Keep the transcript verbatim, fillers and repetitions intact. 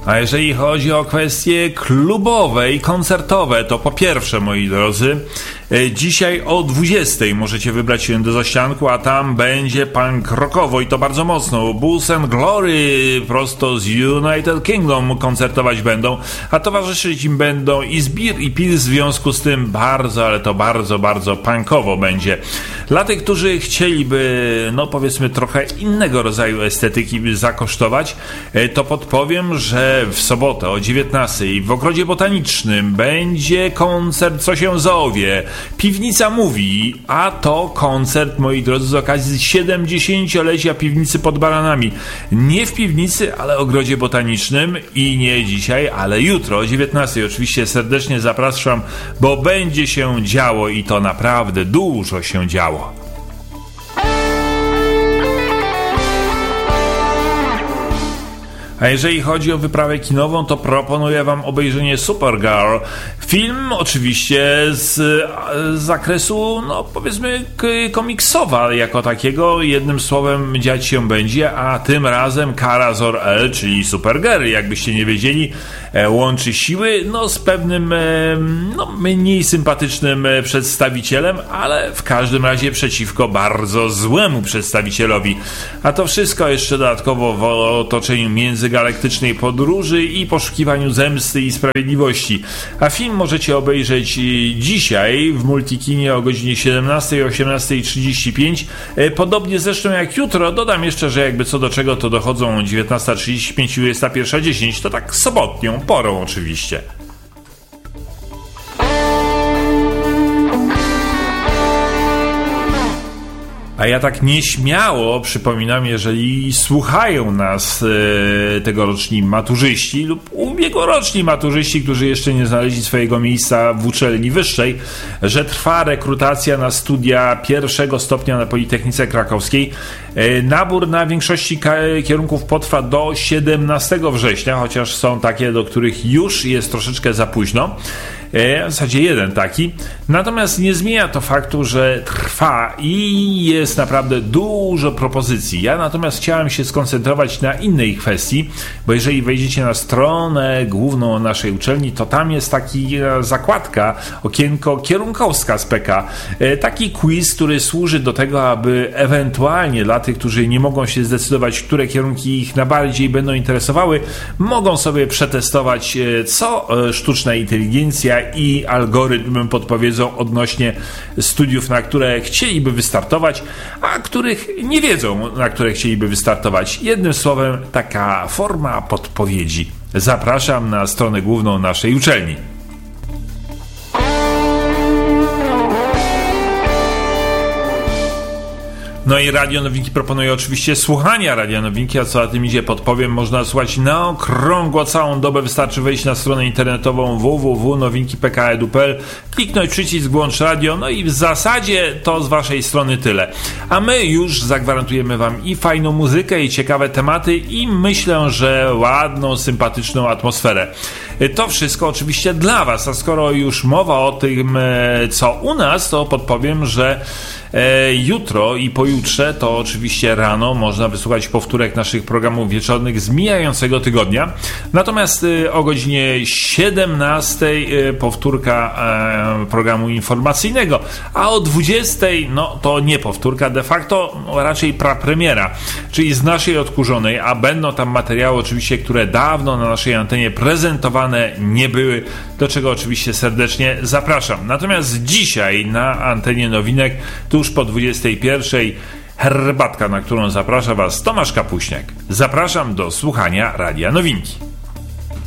A jeżeli chodzi o kwestie klubowe i koncertowe, to po pierwsze, moi drodzy, dzisiaj o dwudziestej możecie wybrać się do Zaścianku, a tam będzie punk rockowo i to bardzo mocno. Bulls and Glory prosto z United Kingdom koncertować będą, a towarzyszyć im będą i Zbir i Pil, w związku z tym bardzo, ale to bardzo, bardzo punkowo będzie. Dla tych, którzy chcieliby, no powiedzmy, trochę innego rodzaju estetyki zakosztować, to podpowiem, że w sobotę o dziewiętnastej w Ogrodzie Botanicznym będzie koncert Co się zowie. Piwnica mówi, a to koncert, moi drodzy, z okazji siedemdziesięciolecia Piwnicy pod Baranami. Nie w piwnicy, ale w Ogrodzie Botanicznym i nie dzisiaj, ale jutro o dziewiętnastej. Oczywiście serdecznie zapraszam, bo będzie się działo i to naprawdę dużo się działo. A jeżeli chodzi o wyprawę kinową, to proponuję wam obejrzenie Supergirl. Film oczywiście z, z zakresu, no powiedzmy, k- komiksowa jako takiego. Jednym słowem dziać się będzie, a tym razem Kara Zor-El, czyli Supergirl, jakbyście nie wiedzieli, e, łączy siły no z pewnym e, no, mniej sympatycznym przedstawicielem, ale w każdym razie przeciwko bardzo złemu przedstawicielowi. A to wszystko jeszcze dodatkowo w otoczeniu między galaktycznej podróży i poszukiwaniu zemsty i sprawiedliwości. A film możecie obejrzeć dzisiaj w Multikinie o godzinie siedemnastej, osiemnastej trzydzieści pięć. Podobnie zresztą jak jutro. Dodam jeszcze, że jakby co do czego to dochodzą dziewiętnasta trzydzieści pięć i dwudziesta pierwsza dziesięć. To tak sobotnią porą oczywiście. A ja tak nieśmiało przypominam, jeżeli słuchają nas e, tegoroczni maturzyści lub ubiegłoroczni maturzyści, którzy jeszcze nie znaleźli swojego miejsca w uczelni wyższej, że trwa rekrutacja na studia pierwszego stopnia na Politechnice Krakowskiej. E, nabór na większości ka- kierunków potrwa do siedemnastego września, chociaż są takie, do których już jest troszeczkę za późno. W zasadzie jeden taki. Natomiast nie zmienia to faktu, że trwa i jest naprawdę dużo propozycji. Ja natomiast chciałem się skoncentrować na innej kwestii, bo jeżeli wejdziecie na stronę główną naszej uczelni, to tam jest taki zakładka, okienko kierunkowska z P K. Taki quiz, który służy do tego, aby ewentualnie dla tych, którzy nie mogą się zdecydować, które kierunki ich najbardziej będą interesowały, mogą sobie przetestować, co sztuczna inteligencja i algorytm podpowiedzą odnośnie studiów, na które chcieliby wystartować, a których nie wiedzą, na które chcieliby wystartować. Jednym słowem, taka forma podpowiedzi. Zapraszam na stronę główną naszej uczelni. No i Radio Nowinki proponuje oczywiście słuchania Radio Nowinki, a co za tym idzie, podpowiem, można słuchać na okrągło całą dobę. Wystarczy wejść na stronę internetową w w w kropka nowinki kropka p k kropka e d u kropka p l, kliknąć przycisk włącz radio, no i w zasadzie to z waszej strony tyle. A my już zagwarantujemy wam i fajną muzykę, i ciekawe tematy, i myślę, że ładną, sympatyczną atmosferę. To wszystko oczywiście dla was, a skoro już mowa o tym, co u nas, to podpowiem, że E, jutro i pojutrze, to oczywiście rano, można wysłuchać powtórek naszych programów wieczornych z mijającego tygodnia. Natomiast e, o godzinie siedemnastej e, powtórka e, programu informacyjnego, a o dwudziestej, no to nie powtórka, de facto no, raczej prapremiera, czyli z naszej odkurzonej, a będą tam materiały oczywiście, które dawno na naszej antenie prezentowane nie były, do czego oczywiście serdecznie zapraszam. Natomiast dzisiaj na antenie Nowinek, tuż po dwudziestej pierwszej, herbatka, na którą zaprasza was Tomasz Kapuśniak. Zapraszam do słuchania Radia Nowinki.